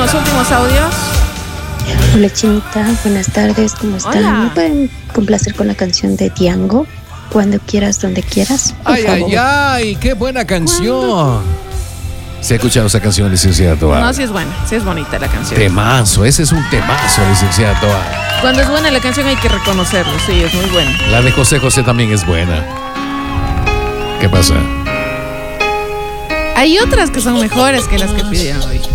los últimos audios. Hola Chinita, buenas tardes, ¿cómo están? Hola. ¿Me pueden complacer con la canción de Diango? Cuando quieras, donde quieras. Por favor. Ay, qué buena canción. ¿Se ha escuchado esa canción, licenciada Toa? No, sí es buena, sí es bonita la canción. Temazo, ese es un temazo, licenciada Toa. Cuando es buena la canción hay que reconocerlo, sí, es muy buena. La de José José también es buena. ¿Qué pasa? Hay otras que son mejores que las que pidieron hoy.